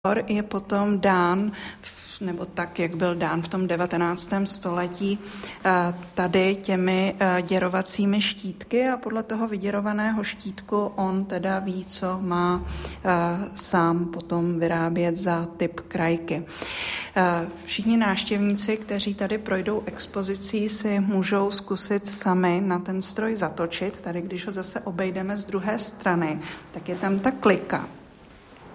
je potom dán, nebo tak, jak byl dán v tom 19. století, tady těmi děrovacími štítky a podle toho vyděrovaného štítku on teda ví, co má sám potom vyrábět za typ krajky. Všichni návštěvníci, kteří tady projdou expozicí, si můžou zkusit sami na ten stroj zatočit. Tady, když ho zase obejdeme z druhé strany, tak je tam ta klika.